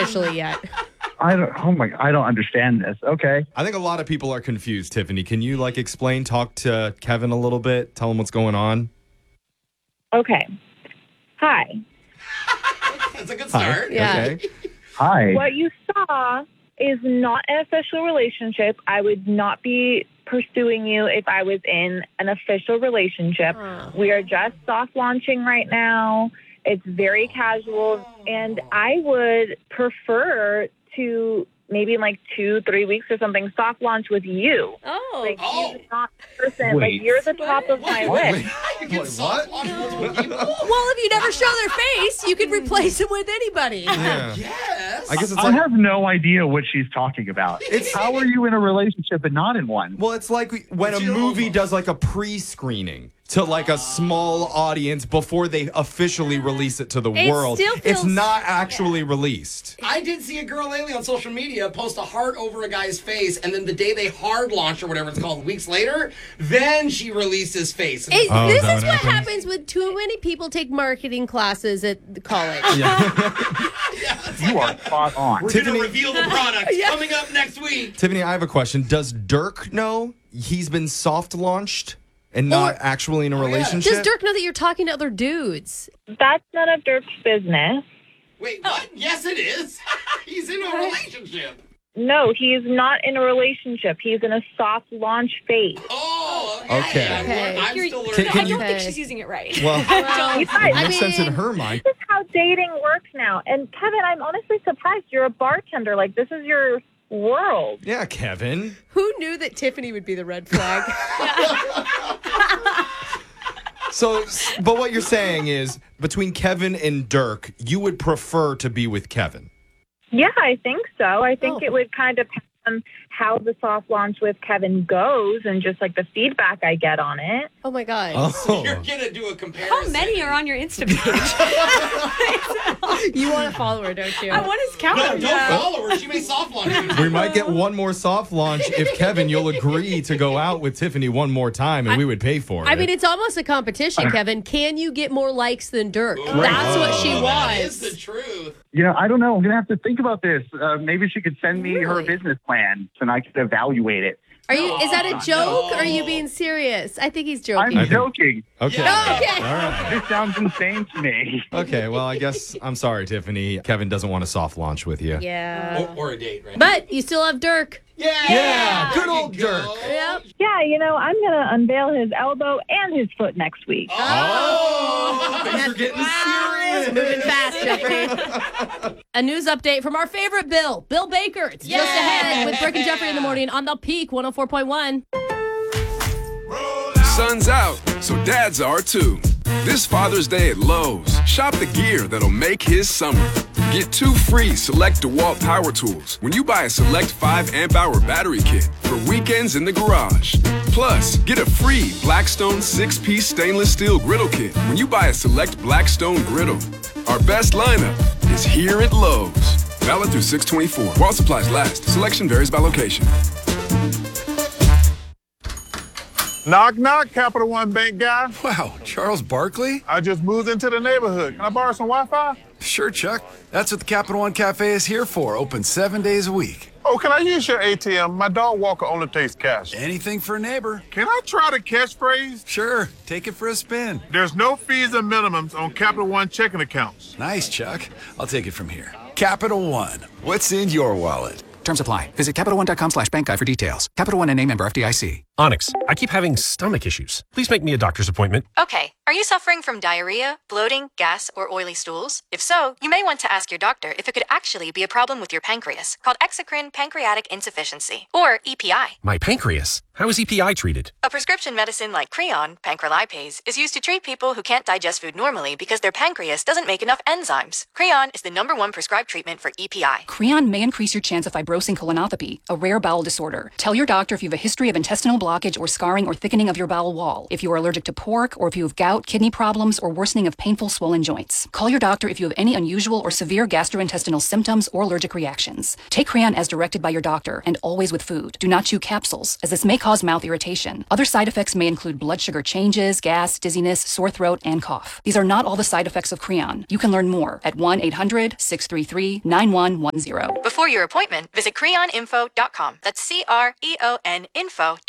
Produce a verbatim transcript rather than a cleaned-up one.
officially yet. I don't. Oh my! I don't understand this. Okay. I think a lot of people are confused. Tiffany, can you like explain? Talk to Kevin a little bit. Tell him what's going on. Okay. Hi. That's a good start. Hi. Yeah. Okay. Hi. What you saw is not an official relationship. I would not be pursuing you if I was in an official relationship. Oh. We are just soft launching right now. It's very casual, and I would prefer to maybe in like two, three weeks or something, soft launch with you. Oh. Like, Oh. you're not the person. Wait. Like, you're the top of my Wait, list. You can Wait, soft what? launch multiple people? Well, if you never show their face, you could replace them with anybody. Yeah. Yes. I guess it's I like. have no idea what she's talking about. It's- How are you in a relationship but not in one? Well, it's like we- when a Chill. movie does like a pre-screening to like a small audience before they officially release it to the It world. still It's feels- not actually released. I did see a girl lately on social media post a heart over a guy's face, and then the day they hard launched or whatever it's called, weeks later, then she released his face. And It, Oh, this is that is what what happens? happens when too many people take marketing classes at the college. You are spot on. we're Tiffany- going to reveal the product coming up next week. Tiffany, I have a question. Does Dirk know he's been soft launched and not Or- actually in a yeah. relationship? Does Dirk know that you're talking to other dudes? That's none of Dirk's business. Wait, what? Yes, it is. He's in a relationship. No, he's not in a relationship. He's in a soft launch phase. Oh, Okay. I'm, Okay. I'm You're- still Can- learning. can I don't you- think she's using it right. Well, You guys, it I makes sense in mean- her mind. this is how dating works now. And Kevin, I'm honestly surprised. You're a bartender. Like, this is your world. Yeah, Kevin. Who knew that Tiffany would be the red flag? So, but what you're saying is between Kevin and Dirk, you would prefer to be with Kevin. Yeah, I think so. I think Oh. it would kind of depend on how the soft launch with Kevin goes and just like the feedback I get on it. Oh my God. Oh. You're going to do a comparison. How many are on your Insta page? You want a follower, don't you? I want his count. No, don't follow her. She may soft launch you. We might get one more soft launch if Kevin, you'll agree to go out with Tiffany one more time, and we would pay for it. I mean, it's almost a competition, Kevin. Can you get more likes than Dirk? That's what she Oh, that is wants. the truth. You know, I don't know. I'm gonna have to think about this. Uh, maybe she could send me her Really? business plan and I could evaluate it. Are you? Is that a joke? No. Or are you being serious? I think he's I'm joking. think- joking. okay. Yeah. Okay. All right. This sounds insane to me. Okay. Well, I guess I'm sorry, Tiffany. Kevin doesn't want a soft launch with you. Yeah. Or, or a date, right? But you still have Dirk. yeah, Yeah, good there you old go. Dirk. Yep. Yeah, you know, I'm going to unveil his elbow and his foot next week. Oh, Things are getting Wow, serious. moving fast, Jeffrey. A news update from our favorite Bill, Bill Baker. It's just ahead with Brooke and Jeffrey in the morning on the Peak one oh four point one. Sun's out, so dads are too. This Father's Day at Lowe's, shop the gear that'll make his summer. Get two free Select DeWalt power tools when you buy a Select five amp hour battery kit for weekends in the garage. Plus, get a free Blackstone six piece stainless steel griddle kit when you buy a Select Blackstone griddle. Our best lineup is here at Lowe's. Valid through six twenty-four. While supplies last, selection varies by location. Knock, knock, Capital One Bank guy. Wow, Charles Barkley? I just moved into the neighborhood. Can I borrow some Wi-Fi? Sure, Chuck. That's what the Capital One Cafe is here for, open seven days a week. Oh, can I use your A T M? My dog walker only takes cash. Anything for a neighbor. Can I try the catchphrase? Sure, take it for a spin. There's no fees and minimums on Capital One checking accounts. Nice, Chuck. I'll take it from here. Capital One, what's in your wallet? Terms apply. Visit CapitalOne.com slash bank guide for details. Capital One and A member F D I C. Onyx, I keep having stomach issues. Please make me a doctor's appointment. Okay, are you suffering from diarrhea, bloating, gas, or oily stools? If so, you may want to ask your doctor if it could actually be a problem with your pancreas, called exocrine pancreatic insufficiency, or E P I. My pancreas? How is E P I treated? A prescription medicine like Creon, pancrelipase, is used to treat people who can't digest food normally because their pancreas doesn't make enough enzymes. Creon is the number one prescribed treatment for E P I. Creon may increase your chance of fibrosing colonopathy, a rare bowel disorder. Tell your doctor if you have a history of intestinal blockage or scarring or thickening of your bowel wall, if you are allergic to pork, or if you have gout, kidney problems, or worsening of painful swollen joints. Call your doctor if you have any unusual or severe gastrointestinal symptoms or allergic reactions. Take Creon as directed by your doctor and always with food. Do not chew capsules, as this may cause mouth irritation. Other side effects may include blood sugar changes, gas, dizziness, sore throat, and cough. These are not all the side effects of Creon. You can learn more at one eight hundred six three three nine one one zero. Before your appointment, visit creon info dot com. That's C R E O N info dot com.